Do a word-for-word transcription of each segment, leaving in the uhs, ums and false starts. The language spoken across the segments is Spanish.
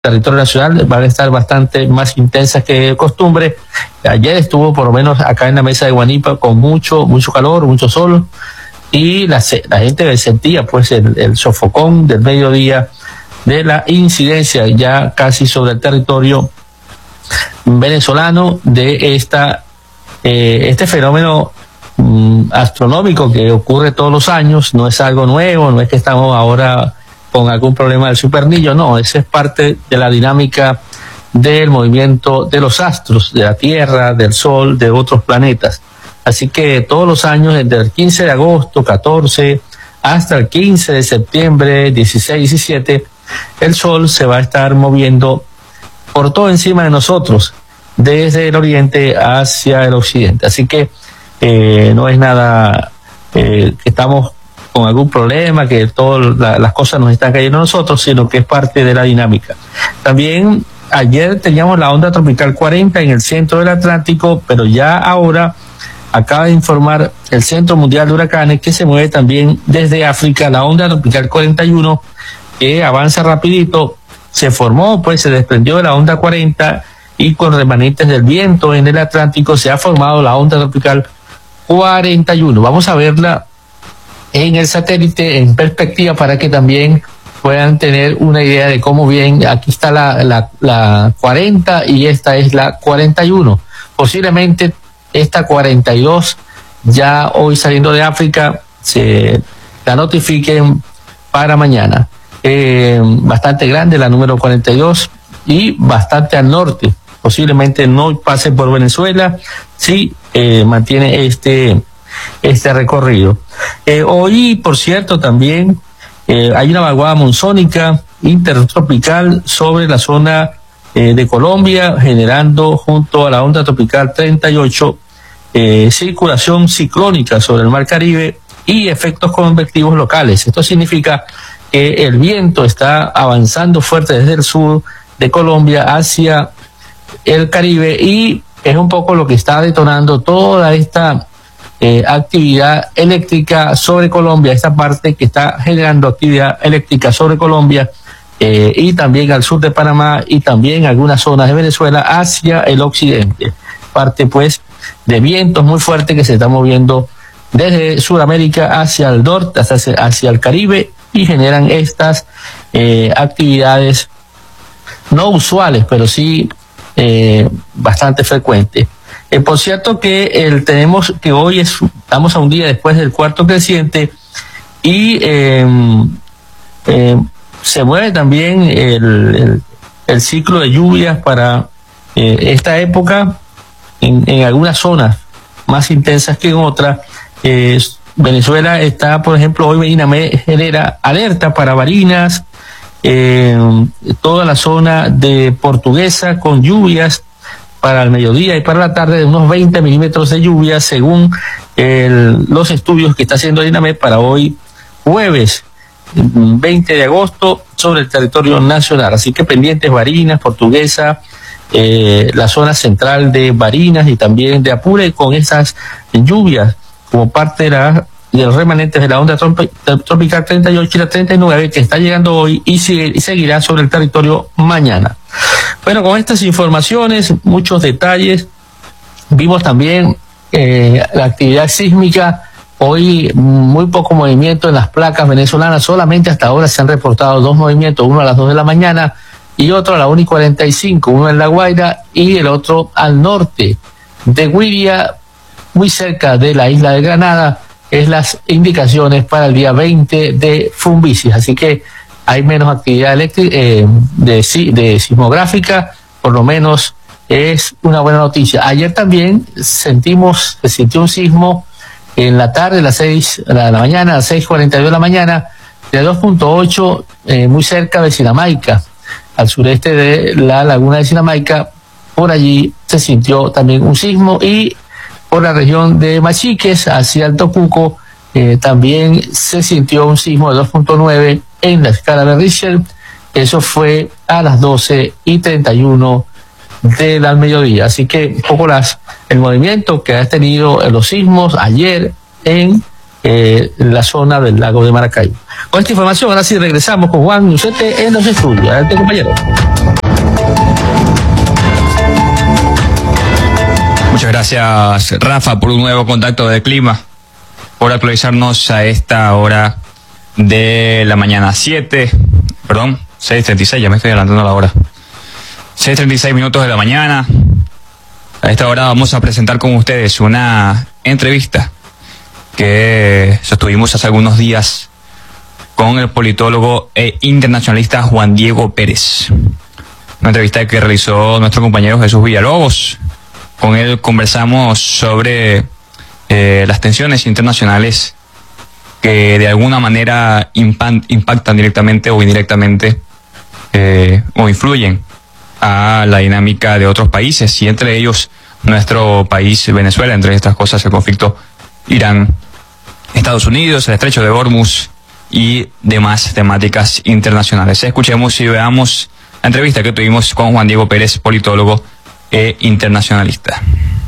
territorio nacional van a estar bastante más intensas que de costumbre. Ayer estuvo por lo menos acá en la mesa de Guanipa con mucho, mucho calor, mucho sol, y la, la gente sentía pues el, el sofocón del mediodía de la incidencia ya casi sobre el territorio venezolano de esta eh, este fenómeno mm, astronómico que ocurre todos los años. No es algo nuevo, no es que estamos ahora con algún problema del supernillo, no, esa es parte de la dinámica del movimiento de los astros, de la Tierra, del Sol, de otros planetas. Así que todos los años, desde el quince de agosto, catorce, hasta el quince de septiembre, dieciséis, diecisiete, el Sol se va a estar moviendo por todo encima de nosotros, desde el oriente hacia el occidente. Así que eh, no es nada eh, que estamos con algún problema, que todas la, las cosas nos están cayendo a nosotros, sino que es parte de la dinámica. También ayer teníamos la onda tropical cuarenta en el centro del Atlántico, pero ya ahora acaba de informar el Centro Mundial de Huracanes que se mueve también desde África la onda tropical cuarenta y uno, que avanza rapidito, se formó, pues se desprendió de la onda cuarenta y con remanentes del viento en el Atlántico se ha formado la onda tropical cuarenta y uno. Vamos a verla en el satélite en perspectiva para que también puedan tener una idea de cómo bien. Aquí está la, la, la cuarenta y esta es la cuarenta y uno. Posiblemente esta cuarenta y dos ya hoy saliendo de África se la notifiquen para mañana. Eh, bastante grande la número cuarenta y dos y bastante al norte. Posiblemente no pase por Venezuela si eh, mantiene este este recorrido. Eh, hoy, por cierto, también eh, hay una vaguada monzónica intertropical sobre la zona eh, de Colombia, generando junto a la onda tropical treinta y ocho eh, circulación ciclónica sobre el Mar Caribe y efectos convectivos locales. Esto significa que el viento está avanzando fuerte desde el sur de Colombia hacia el Caribe y es un poco lo que está detonando toda esta Eh, actividad eléctrica sobre Colombia, esta parte que está generando actividad eléctrica sobre Colombia eh, y también al sur de Panamá y también algunas zonas de Venezuela hacia el occidente. Parte pues de vientos muy fuertes que se están moviendo desde Sudamérica hacia el norte, hacia, hacia el Caribe y generan estas eh, actividades no usuales, pero sí eh, bastante frecuentes. Eh, por cierto que el, tenemos que hoy es, estamos a un día después del cuarto creciente y eh, eh, se mueve también el, el, el ciclo de lluvias para eh, esta época en, en algunas zonas más intensas que en otras. Eh, Venezuela está, por ejemplo, hoy Medina genera alerta para Barinas, eh, toda la zona de Portuguesa con lluvias para el mediodía y para la tarde de unos veinte milímetros de lluvia según el, los estudios que está haciendo Dinamé para hoy jueves veinte de agosto sobre el territorio nacional. Así que pendientes Barinas, Portuguesa, eh, la zona central de Barinas y también de Apure con esas lluvias como parte de, la, de los remanentes de la onda tropical treinta y ocho y la treinta y nueve que está llegando hoy y, sigue, y seguirá sobre el territorio mañana. Bueno, con estas informaciones, muchos detalles, vimos también eh, la actividad sísmica, hoy muy poco movimiento en las placas venezolanas, solamente hasta ahora se han reportado dos movimientos, uno a las dos de la mañana y otro a la una y cuarenta y cinco, uno en La Guaira y el otro al norte de Guiria, muy cerca de la isla de Granada, es las indicaciones para el día veinte de Fumbisis, así que hay menos actividad eléctrica, eh, de, de sismográfica, por lo menos es una buena noticia. Ayer también sentimos, se sintió un sismo en la tarde, a las seis de la mañana, a las seis cuarenta y dos de la mañana, de dos punto ocho, eh, muy cerca de Sinamaica, al sureste de la laguna de Sinamaica. Por allí se sintió también un sismo y por la región de Machiques, hacia el Tocuco, eh, también se sintió un sismo de dos punto nueve en la escala de Richter. Eso fue a las doce y treinta y uno del mediodía. Así que un poco las, el movimiento que ha tenido los sismos ayer en eh, la zona del lago de Maracaibo. Con esta información, ahora sí regresamos con Juan Ucete en los estudios. Adelante, compañero. Muchas gracias, Rafa, por un nuevo contacto de clima, por actualizarnos a esta hora de la mañana. siete, perdón, seis treinta y seis, ya me estoy adelantando la hora. seis treinta y seis minutos de la mañana. A esta hora vamos a presentar con ustedes una entrevista que sostuvimos hace algunos días con el politólogo e internacionalista Juan Diego Pérez. Una entrevista que realizó nuestro compañero Jesús Villalobos. Con él conversamos sobre eh, las tensiones internacionales que de alguna manera impan, impactan directamente o indirectamente eh, o influyen a la dinámica de otros países, y entre ellos nuestro país Venezuela, entre estas cosas el conflicto Irán, Estados Unidos, el estrecho de Hormuz y demás temáticas internacionales. Escuchemos y veamos la entrevista que tuvimos con Juan Diego Pérez, politólogo e internacionalista.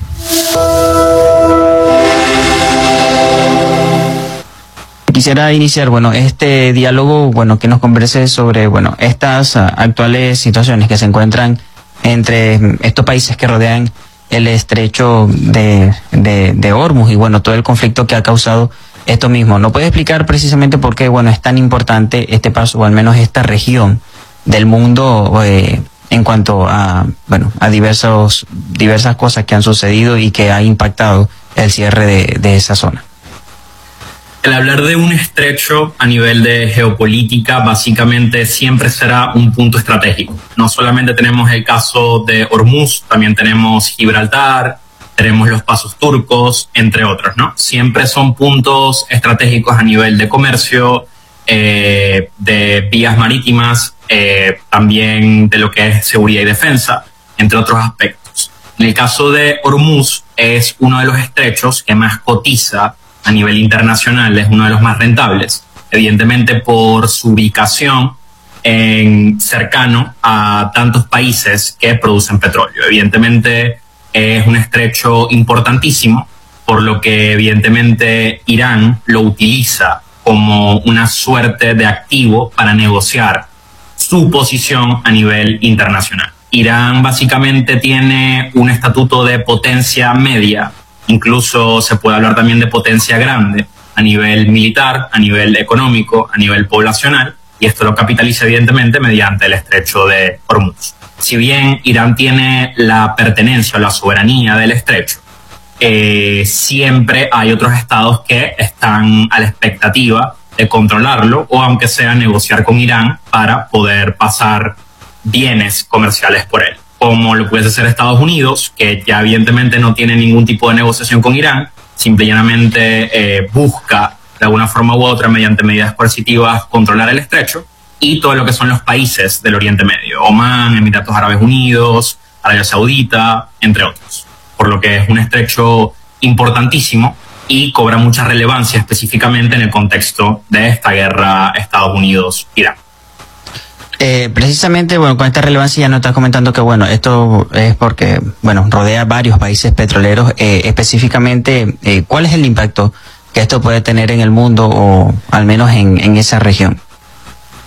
Quisiera iniciar, bueno, este diálogo, bueno, que nos converse sobre, bueno, estas uh, actuales situaciones que se encuentran entre estos países que rodean el estrecho de, de, de Hormuz y, bueno, todo el conflicto que ha causado esto mismo. ¿No puede explicar precisamente por qué, bueno, es tan importante este paso, o al menos esta región del mundo, eh, en cuanto a, bueno, a diversos, diversas cosas que han sucedido y que ha impactado el cierre de, de esa zona? El hablar de un estrecho a nivel de geopolítica básicamente siempre será un punto estratégico. No solamente tenemos el caso de Hormuz, también tenemos Gibraltar, tenemos los pasos turcos, entre otros, ¿no? Siempre son puntos estratégicos a nivel de comercio, eh, de vías marítimas, eh, también de lo que es seguridad y defensa, entre otros aspectos. En el caso de Hormuz, es uno de los estrechos que más cotiza a nivel internacional, es uno de los más rentables, evidentemente por su ubicación en, cercano a tantos países que producen petróleo. Evidentemente es un estrecho importantísimo, por lo que evidentemente Irán lo utiliza como una suerte de activo para negociar su posición a nivel internacional. Irán básicamente tiene un estatuto de potencia media, incluso se puede hablar también de potencia grande a nivel militar, a nivel económico, a nivel poblacional, y esto lo capitaliza evidentemente mediante el estrecho de Hormuz. Si bien Irán tiene la pertenencia o la soberanía del estrecho, eh, siempre hay otros estados que están a la expectativa de controlarlo, o aunque sea negociar con Irán para poder pasar bienes comerciales por él, como lo puede ser Estados Unidos, que ya evidentemente no tiene ningún tipo de negociación con Irán, simple y llanamente eh, busca de alguna forma u otra, mediante medidas coercitivas, controlar el estrecho, y todo lo que son los países del Oriente Medio, Omán, Emiratos Árabes Unidos, Arabia Saudita, entre otros. Por lo que es un estrecho importantísimo y cobra mucha relevancia específicamente en el contexto de esta guerra Estados Unidos-Irán. Eh, precisamente, bueno, con esta relevancia ya nos estás comentando que, bueno, esto es porque, bueno, rodea varios países petroleros. Eh, específicamente, eh, ¿cuál es el impacto que esto puede tener en el mundo, o al menos en, en esa región?